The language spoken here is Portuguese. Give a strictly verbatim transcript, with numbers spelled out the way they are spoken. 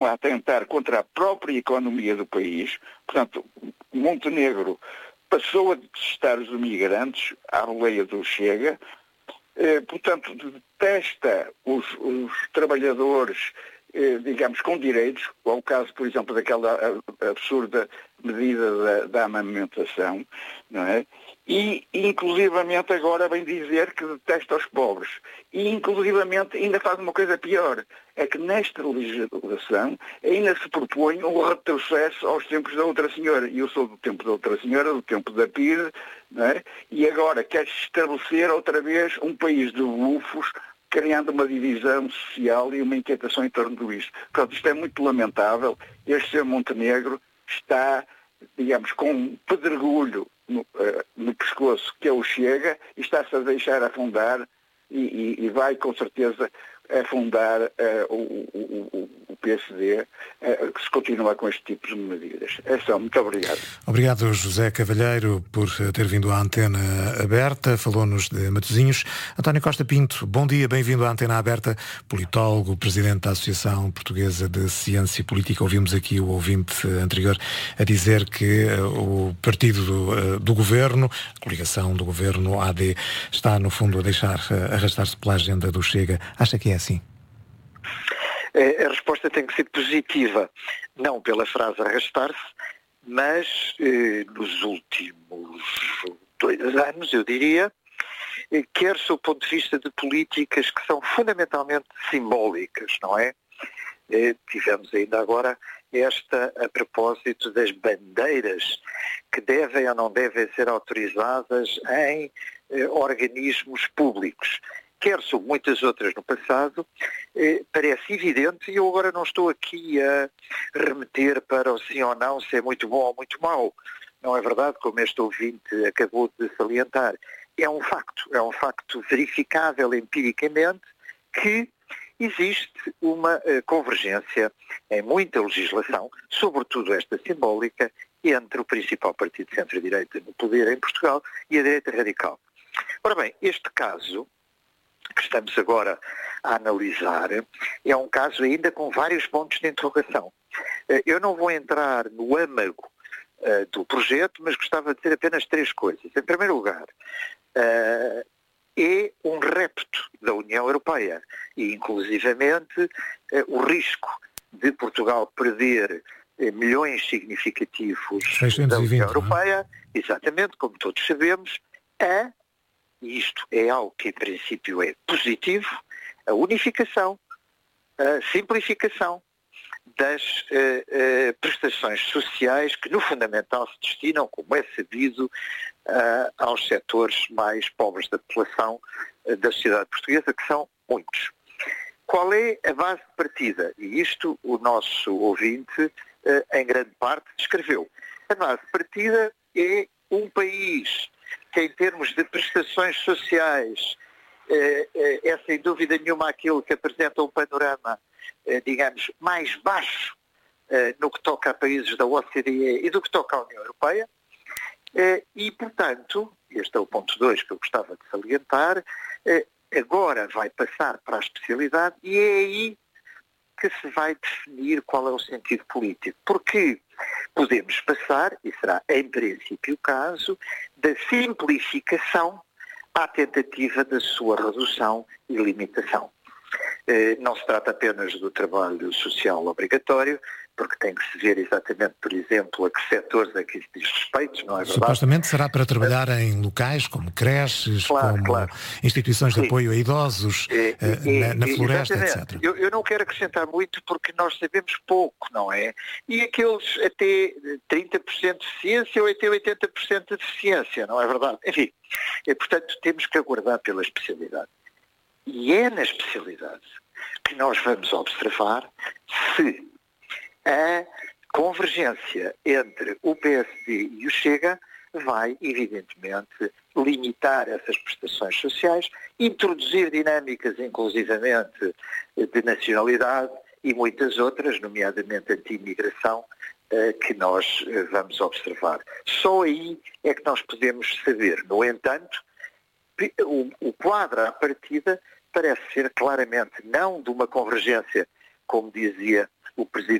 a atentar contra a própria economia do país. Portanto, Montenegro passou a detestar os imigrantes à boleia do Chega, eh, portanto, detesta os, os trabalhadores, eh, digamos, com direitos, ou o caso, por exemplo, daquela absurda medida da, da amamentação, não é? E, inclusivamente, agora vem dizer que detesta os pobres. E, inclusivamente, ainda faz uma coisa pior. É que nesta legislação ainda se propõe um retrocesso aos tempos da outra senhora. E eu sou do tempo da outra senhora, do tempo da P I D, não é? E agora quer estabelecer outra vez um país de bufos, criando uma divisão social e uma inquietação em torno disto. Portanto, isto é muito lamentável. Este senhor Montenegro está, digamos, com um pedregulho no, uh, no pescoço que é o Chega e está-se a deixar afundar e, e, e vai com certeza afundar uh, o, o, o P S D, uh, que se continua com este tipo de medidas. É só, muito obrigado. Obrigado, José Cavalheiro, por ter vindo à Antena Aberta, falou-nos de Matosinhos. António Costa Pinto, bom dia, bem-vindo à Antena Aberta, politólogo, presidente da Associação Portuguesa de Ciência e Política. Ouvimos aqui o ouvinte anterior a dizer que uh, o partido do, uh, do governo, a coligação do governo A D, está, no fundo, a deixar uh, arrastar-se pela agenda do Chega. Acha que é assim? A resposta tem que ser positiva, não pela frase arrastar-se, mas eh, nos últimos dois anos, eu diria, eh, quer sob o ponto de vista de políticas que são fundamentalmente simbólicas, não é? Eh, tivemos ainda agora esta a propósito das bandeiras que devem ou não devem ser autorizadas em eh, organismos públicos. Quer sobre muitas outras no passado, eh, parece evidente, e eu agora não estou aqui a remeter para o sim ou não, se é muito bom ou muito mau. Não é verdade, como este ouvinte acabou de salientar. É um facto, é um facto verificável empiricamente que existe uma eh, convergência em muita legislação, sobretudo esta simbólica, entre o principal partido de centro-direita no poder em Portugal e a direita radical. Ora bem, este caso que estamos agora a analisar é um caso ainda com vários pontos de interrogação. Eu não vou entrar no âmago uh, do projeto, mas gostava de dizer apenas três coisas. Em primeiro lugar, uh, é um repto da União Europeia e, inclusivamente, uh, o risco de Portugal perder uh, milhões significativos da União Europeia, exatamente, como todos sabemos, a e isto é algo que em princípio é positivo, a unificação, a simplificação das uh, uh, prestações sociais que no fundamental se destinam, como é sabido, uh, aos setores mais pobres da população uh, da sociedade portuguesa, que são muitos. Qual é a base de partida? E isto o nosso ouvinte uh, em grande parte descreveu. A base de partida é um país que em termos de prestações sociais eh, eh, é sem dúvida nenhuma aquilo que apresenta um panorama, eh, digamos, mais baixo eh, no que toca a países da O C D E e do que toca à União Europeia. Eh, e, portanto, este é o ponto dois que eu gostava de salientar, eh, agora vai passar para a especialidade e é aí que se vai definir qual é o sentido político. Porque podemos passar, e será em princípio o caso, da simplificação à tentativa da sua redução e limitação. Eh, não se trata apenas do trabalho social obrigatório, porque tem que se ver exatamente, por exemplo, a que setores é que isso diz respeito, não é verdade? Supostamente será para trabalhar Mas, em locais como creches, claro, como claro. instituições de Sim. apoio a idosos, é, uh, é, na, na floresta, exatamente. etcétera. Eu, eu não quero acrescentar muito porque nós sabemos pouco, não é? E aqueles até trinta por cento de eficiência ou até oitenta por cento de eficiência, não é verdade? Enfim, e, portanto, temos que aguardar pela especialidade. E é na especialidade que nós vamos observar se a convergência entre o P S D e o Chega vai, evidentemente, limitar essas prestações sociais, introduzir dinâmicas, inclusivamente, de nacionalidade e muitas outras, nomeadamente anti-imigração, que nós vamos observar. Só aí é que nós podemos saber. No entanto, o, o quadro à partida parece ser claramente não de uma convergência, como dizia o Presidente